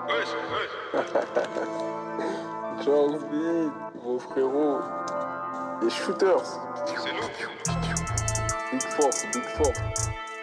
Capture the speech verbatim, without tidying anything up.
Jangvi, mon frérot. Les shooters. C'est nous. Big force, big force.